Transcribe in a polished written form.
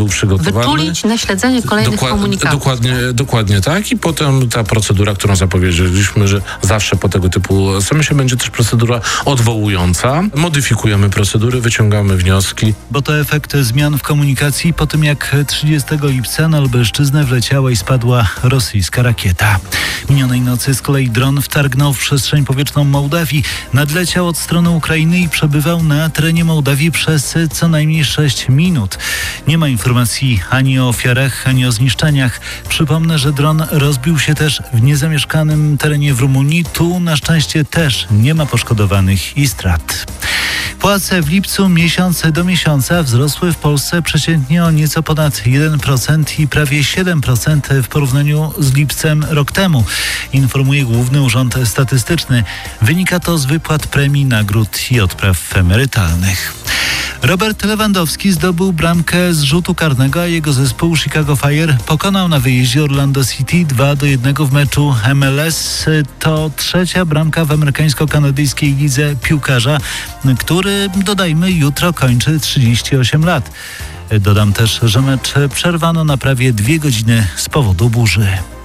był przygotowany. Wytulić na śledzenie kolejnych komunikatów. Dokładnie tak. I potem ta procedura, którą zapowiedzieliśmy, że zawsze po tego typu summicie będzie też procedura odwołująca. Modyfikujemy procedury, wyciągamy wnioski. Bo to efekt zmian w komunikacji po tym, jak 30 lipca na Lubelszczyznę wleciała i spadła rosyjska rakieta. Minionej nocy z kolei dron wtargnął w przestrzeń powietrzną Mołdawii, nadleciał od strony Ukrainy i przebywał na terenie Mołdawii przez co najmniej 6 minut. Nie ma informacji ani o ofiarach, ani o zniszczeniach. Przypomnę, że dron rozbił się też w niezamieszkanym terenie w Rumunii. Tu na szczęście też nie ma poszkodowanych i strat. Płace w lipcu miesiąc do miesiąca wzrosły w Polsce przeciętnie o nieco ponad 1% i prawie 7% w porównaniu z lipcem rok temu, informuje Główny Urząd Statystyczny. Wynika to z wypłat premii, nagród i odpraw emerytalnych. Robert Lewandowski zdobył bramkę z rzutu karnego, a jego zespół Chicago Fire pokonał na wyjeździe Orlando City 2-1 w meczu MLS. To trzecia bramka w amerykańsko-kanadyjskiej lidze piłkarza, który, dodajmy, jutro kończy 38 lat. Dodam też, że mecz przerwano na prawie 2 godziny z powodu burzy.